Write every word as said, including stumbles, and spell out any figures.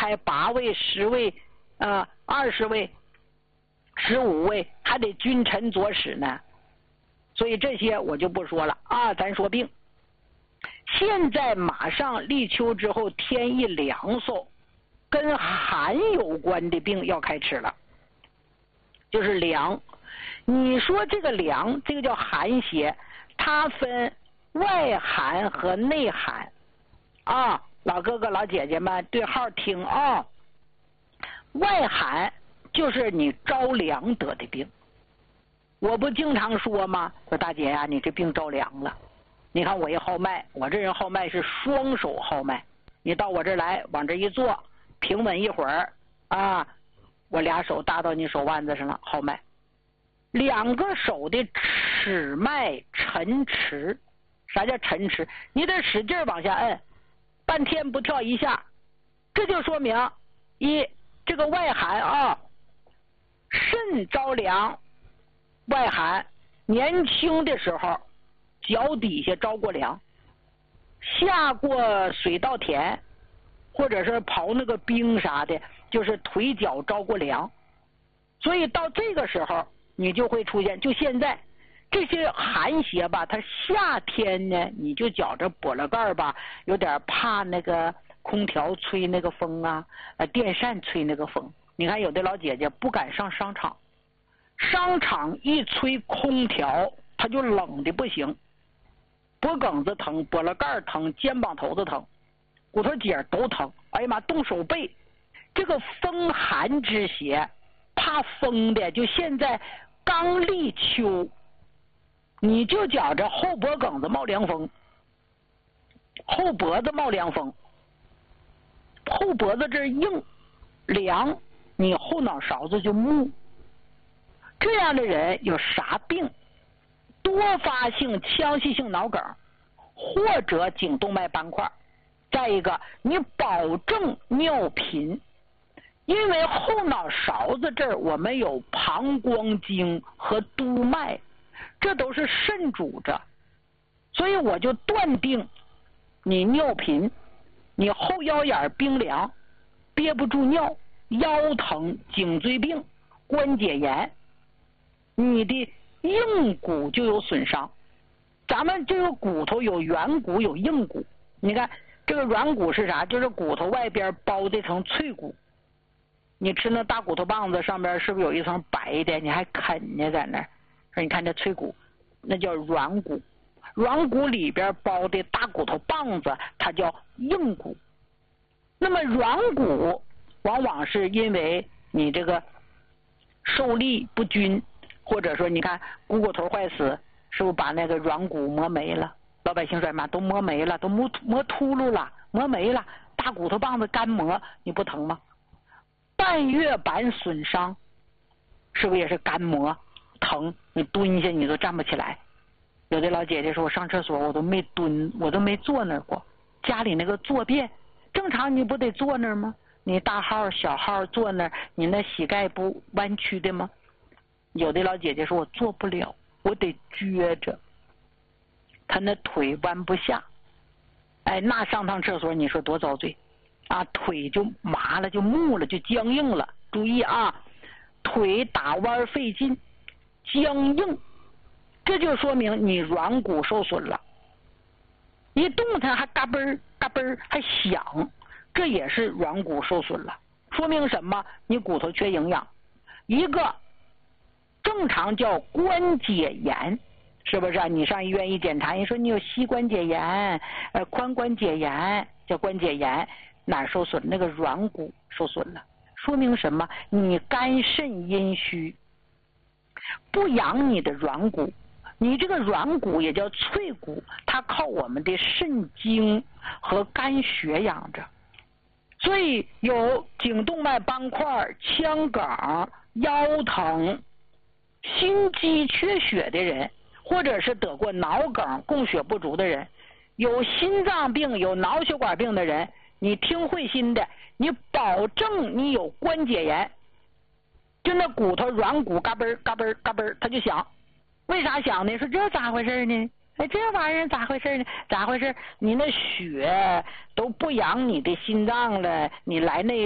开八位、十位、呃二十位、十五位，还得君臣佐使呢。所以这些我就不说了啊，咱说病。现在马上立秋之后，天一凉飕，跟寒有关的病要开始了，就是凉。你说这个凉，这个叫寒邪，它分外寒和内寒啊，老哥哥老姐姐们对号听啊。外寒就是你着凉得的病，我不经常说吗？说大姐呀、啊，你这病着凉了。你看我一号脉，我这人号脉是双手号脉，你到我这儿来，往这一坐，平稳一会儿啊，我俩手搭到你手腕子上了，号脉。两个手的尺脉沉迟，啥叫沉迟？你得使劲往下摁，半天不跳一下，这就说明一这个外寒啊，肾着凉，外寒，年轻的时候脚底下着过凉，下过水稻田，或者是刨那个冰啥的，就是腿脚着过凉，所以到这个时候你就会出现，就现在这些寒邪吧，它夏天呢，你就觉着脖了盖吧，有点怕那个空调吹那个风啊，呃，电扇吹那个风。你看有的老姐姐不敢上商场，商场一吹空调，她就冷的不行，脖梗子疼，脖了盖疼，肩膀头子疼，骨头节都疼。哎呀妈，动手背，这个风寒之邪，怕风的，就现在刚立秋，你就觉着后脖梗子冒凉风，后脖子冒凉风，后脖子这儿硬凉，你后脑勺子就木。这样的人有啥病？多发性腔隙性脑梗，或者颈动脉斑块。再一个，你保证尿频，因为后脑勺子这儿我们有膀胱经和督脉，这都是肾主着，所以我就断定你尿频，你后腰眼冰凉，憋不住尿，腰疼，颈椎病，关节炎，你的硬骨就有损伤。咱们这个骨头有软骨有硬骨，你看这个软骨是啥？就是骨头外边包的层脆骨，你吃那大骨头棒子上边是不是有一层白的？你还啃呢，在那儿说你看这脆骨，那叫软骨。软骨里边包的大骨头棒子，它叫硬骨。那么软骨往往是因为你这个受力不均，或者说你看股骨头坏死，是不是把那个软骨磨没了？老百姓说嘛，都磨没了，都磨磨秃噜了，磨没了，大骨头棒子干磨，你不疼吗？半月板损伤，是不是也是干磨疼？你蹲下你都站不起来。有的老姐姐说，我上厕所我都没蹲，我都没坐那儿过。家里那个坐便，正常你不得坐那儿吗？你大号小号坐那儿，你那膝盖不弯曲的吗？有的老姐姐说，我坐不了，我得撅着，她那腿弯不下。哎，那上趟厕所你说多遭罪啊，腿就麻了，就木了，就僵硬了。注意啊，腿打弯费劲，僵硬，这就说明你软骨受损了。一动弹还嘎嘣儿嘎嘣儿还响，这也是软骨受损了。说明什么？你骨头缺营养。一个正常叫关节炎，是不是啊？你上医院一检查，人说你有膝关节炎、呃髋关节炎，叫关节炎，哪儿受损？那个软骨受损了。说明什么？你肝肾阴虚，不养你的软骨。你这个软骨也叫脆骨，它靠我们的肾精和肝血养着。所以有颈动脉斑块、腔梗、腰疼、心肌缺血的人，或者是得过脑梗、供血不足的人，有心脏病、有脑血管病的人，你听会心的，你保证你有关节炎，就那骨头软骨嘎嘣嘎嘣嘎嘣，他就响。为啥响呢？说这咋回事呢？哎，这玩意儿咋回事呢？咋回事？你那血都不养你的心脏了，你来那